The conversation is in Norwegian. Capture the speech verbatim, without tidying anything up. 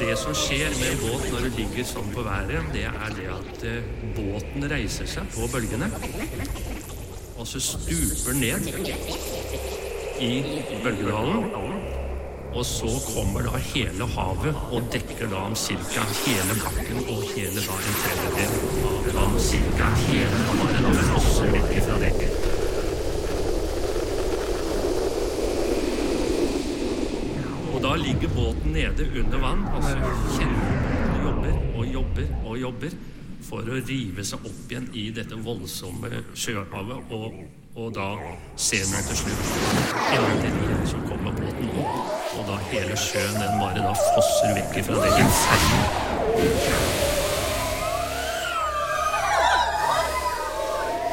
det som skjer med en båt når det ligger sånn på været, det er det at eh, båten reiser seg på bølgene, og så stuper ned i bølgedalen, og så kommer da hele havet og dekker da om cirka hele bakken og hele da en tredjedel av da om cirka hele havet da flosser vekk fra dekket. Da ligger båten nede under vann, og så kjemper og jobber og jobber og jobber for å rive seg opp igjen i dette voldsomme sjøhavet, og, og da ser man til slutt endelig så kommer båten opp, og da hele sjøen den bare da fosser vekk fra det inferno.